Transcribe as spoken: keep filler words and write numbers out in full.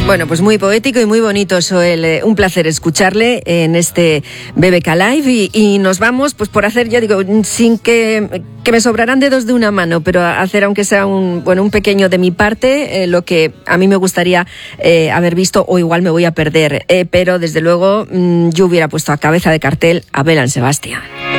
Bueno, pues muy poético y muy bonito, Soel. Eh, un placer escucharle en este B B K Live y, y nos vamos pues por hacer, ya digo, sin que, que me sobrarán dedos de una mano, pero hacer aunque sea un, bueno, un pequeño de mi parte, eh, lo que a mí me gustaría eh, haber visto, o igual me voy a perder. Eh, pero desde luego mmm, yo hubiera puesto a cabeza de cartel a Belle Sebastián.